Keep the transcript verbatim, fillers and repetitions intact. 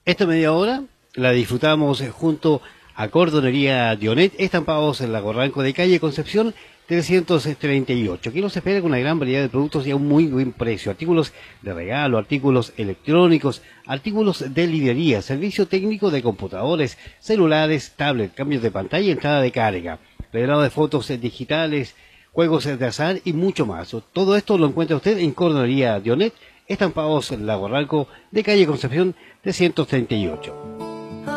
Esta media hora la disfrutamos junto a Cordonería Dionet, estampados en Lago Ranco de calle Concepción trescientos treinta y ocho. Aquí nos espera con una gran variedad de productos y a un muy buen precio. Artículos de regalo, artículos electrónicos, artículos de librería, servicio técnico de computadores, celulares, tablet, cambios de pantalla y entrada de carga, revelado de fotos digitales, juegos de azar y mucho más. Todo esto lo encuentra usted en Cordonería Dionet, estampados en Lago Ranco de calle Concepción trescientos treinta y ocho.